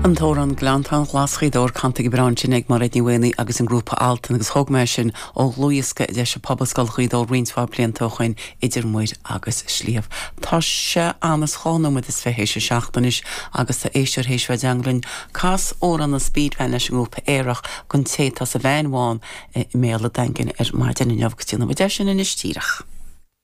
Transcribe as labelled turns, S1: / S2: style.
S1: An tóran glantan glaschaídór cantaigh braintin ag mar réidníhaine agus an grúpa altan agus thugméir sin ó luasca de se poblscoil chuidó rionsfá bliantóchain idir muid agus slíomh. Tá se anas chánomad is fehéise seachtanis agus tá éisiir héisfeid Anglin cas ór an na speedhain leis an grúpa éireach gon téta sa bhéinháin méle dengin mar den neamhgustína bh de sin in istíireach.